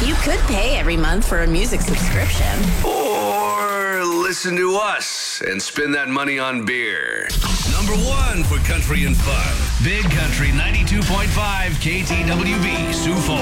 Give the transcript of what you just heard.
You could pay every month for a music subscription. Or listen to us and spend that money on beer. Number one for country and fun. Big Country 92.5 KTWB, Sioux Falls.